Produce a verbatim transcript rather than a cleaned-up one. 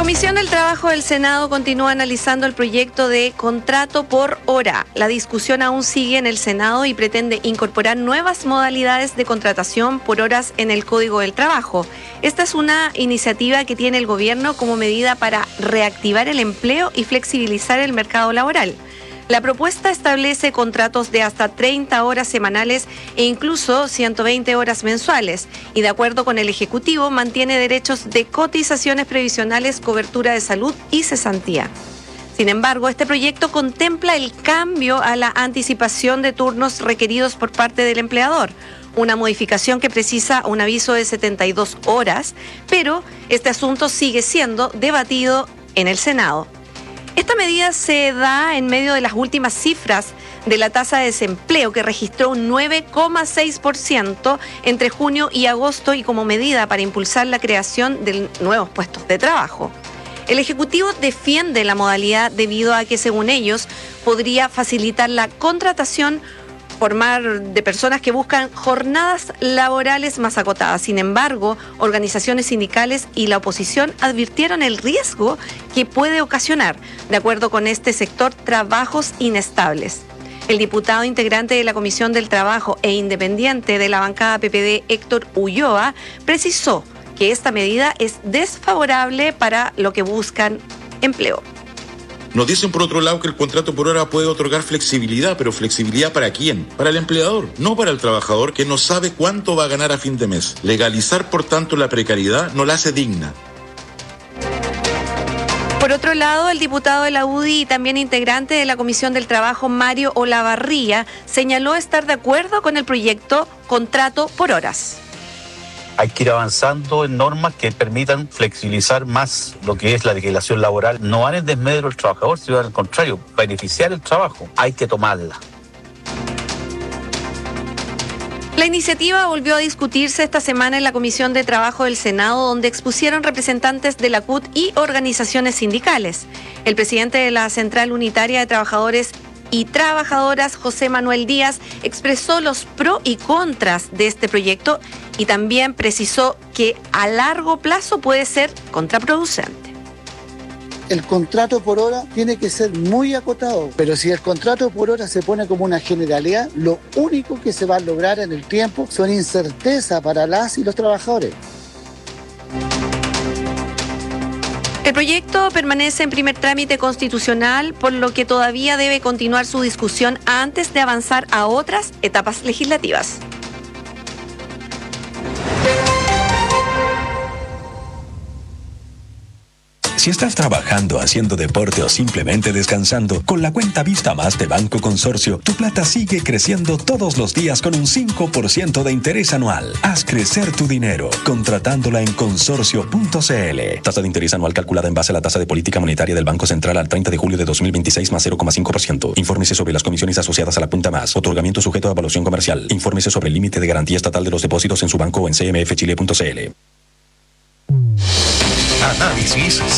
Comisión del Trabajo del Senado continúa analizando el proyecto de contrato por hora. La discusión aún sigue en el Senado y pretende incorporar nuevas modalidades de contratación por horas en el Código del Trabajo. Esta es una iniciativa que tiene el gobierno como medida para reactivar el empleo y flexibilizar el mercado laboral. La propuesta establece contratos de hasta treinta horas semanales e incluso ciento veinte horas mensuales y, de acuerdo con el Ejecutivo, mantiene derechos de cotizaciones previsionales, cobertura de salud y cesantía. Sin embargo, este proyecto contempla el cambio a la anticipación de turnos requeridos por parte del empleador, una modificación que precisa un aviso de setenta y dos horas, pero este asunto sigue siendo debatido en el Senado. Esta medida se da en medio de las últimas cifras de la tasa de desempleo, que registró un nueve coma seis por ciento entre junio y agosto, y como medida para impulsar la creación de nuevos puestos de trabajo. El Ejecutivo defiende la modalidad debido a que, según ellos, podría facilitar la contratación formar de personas que buscan jornadas laborales más acotadas. Sin embargo, organizaciones sindicales y la oposición advirtieron el riesgo que puede ocasionar, de acuerdo con este sector, trabajos inestables. El diputado integrante de la Comisión del Trabajo e independiente de la bancada P P D, Héctor Ulloa, precisó que esta medida es desfavorable para lo que buscan empleo. Nos dicen, por otro lado, que el contrato por hora puede otorgar flexibilidad, pero ¿flexibilidad para quién? Para el empleador, no para el trabajador, que no sabe cuánto va a ganar a fin de mes. Legalizar, por tanto, la precariedad no la hace digna. Por otro lado, el diputado de la U D I y también integrante de la Comisión del Trabajo, Mario Olavarría, señaló estar de acuerdo con el proyecto Contrato por Horas. Hay que ir avanzando en normas que permitan flexibilizar más lo que es la legislación laboral. No van en desmedro del trabajador, sino al contrario, beneficiar el trabajo. Hay que tomarla. La iniciativa volvió a discutirse esta semana en la Comisión de Trabajo del Senado, donde expusieron representantes de la C U T y organizaciones sindicales. El presidente de la Central Unitaria de Trabajadores y Trabajadoras, José Manuel Díaz, expresó los pros y contras de este proyecto y también precisó que a largo plazo puede ser contraproducente. El contrato por hora tiene que ser muy acotado, pero si el contrato por hora se pone como una generalidad, lo único que se va a lograr en el tiempo son incerteza para las y los trabajadores. El proyecto permanece en primer trámite constitucional, por lo que todavía debe continuar su discusión antes de avanzar a otras etapas legislativas. Si estás trabajando, haciendo deporte o simplemente descansando, con la cuenta Vista Más de Banco Consorcio, tu plata sigue creciendo todos los días con un cinco por ciento de interés anual. Haz crecer tu dinero contratándola en consorcio punto c l. Tasa de interés anual calculada en base a la tasa de política monetaria del Banco Central al treinta de julio de dos mil veintiséis más cero coma cinco por ciento. Infórmese sobre las comisiones asociadas a la cuenta Más. Otorgamiento sujeto a evaluación comercial. Infórmese sobre el límite de garantía estatal de los depósitos en su banco o en c m f chile punto c l. Análisis